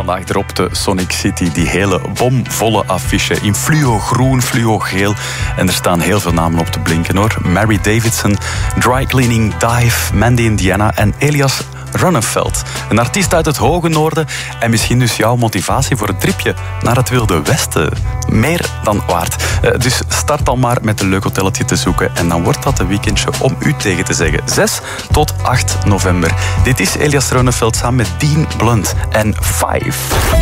vandaag erop de Sonic City. Die hele bomvolle affiche in fluo groen, fluo geel. En er staan heel veel namen op te blinken hoor. Mary Davidson, Dry Cleaning Dive, Mandy Indiana en Elias Runneveld. Een artiest uit het hoge noorden en misschien dus jouw motivatie voor een tripje naar het Wilde Westen. Meer dan waard. Dus start al maar met een leuk hotelletje te zoeken en dan wordt dat een weekendje om u tegen te zeggen. 6 tot 8 november. Dit is Elias Runneveld samen met Dean Blunt en 5.